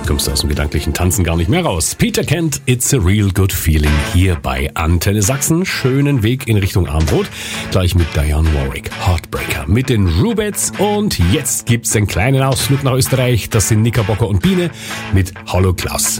kommst du aus dem gedanklichen Tanzen gar nicht mehr raus. Peter Kent, It's a Real Good Feeling hier bei Antenne Sachsen. Schönen Weg in Richtung Armbrot. Gleich mit Dionne Warwick, Heartbreaker mit den Rubettes. Und jetzt gibt's einen kleinen Ausflug nach Österreich. Das sind Knickerbocker und Biene mit Hallo Klaus.